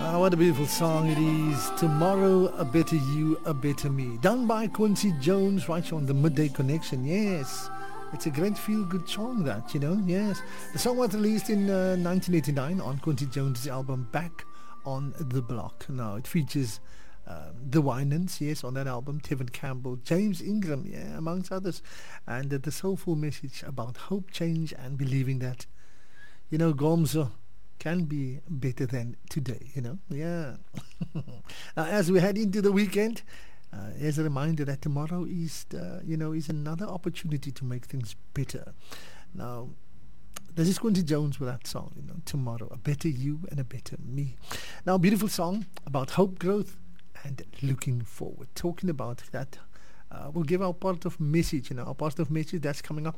What a beautiful song it is. Tomorrow, a better you, a better me. Done by Quincy Jones, right on the Midday Connection. Yes, it's a great feel-good song that, yes. The song was released in 1989 on Quincy Jones' album Back on the Block. Now, it features the Winans, yes, on that album, Tevin Campbell, James Ingram, yeah, amongst others. And the soulful message about hope, change, and believing that, Gomzo can be better than today, yeah. Now, as we head into the weekend, as a reminder that tomorrow is, is another opportunity to make things better. Now, this is Quincy Jones with that song, Tomorrow, a better you and a better me. Now, beautiful song about hope, growth, and looking forward. Talking about that, we'll give our positive message, our positive message that's coming up